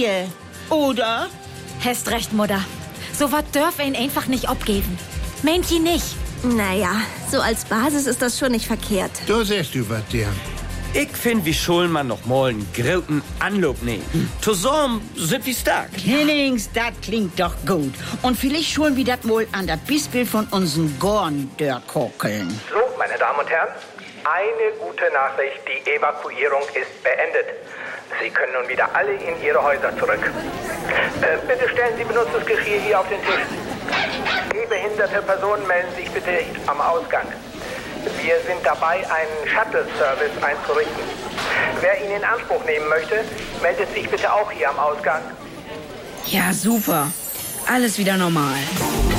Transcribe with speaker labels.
Speaker 1: Familie, oder?
Speaker 2: Hast recht, Mutter. So was dürfen ihn einfach nicht abgeben. Meint ihr nicht?
Speaker 3: Naja, so als Basis ist das schon nicht verkehrt.
Speaker 4: Da sagst du was, Dirn.
Speaker 5: Ich finde, wir sollen mal noch mal einen gröten Anlauf nehmen. Zusammen sind wir stark.
Speaker 1: Hennings, das klingt doch gut. Und vielleicht schulen wir das wohl an das Bispel von unseren Gorn kokeln.
Speaker 6: So, meine Damen und Herren, eine gute Nachricht. Die Evakuierung ist beendet. Sie können nun wieder alle in Ihre Häuser zurück. Bitte stellen Sie benutztes Geschirr hier auf den Tisch. Gehbehinderte Personen melden sich bitte am Ausgang. Wir sind dabei, einen Shuttle-Service einzurichten. Wer ihn in Anspruch nehmen möchte, meldet sich bitte auch hier am Ausgang.
Speaker 7: Ja, super. Alles wieder normal.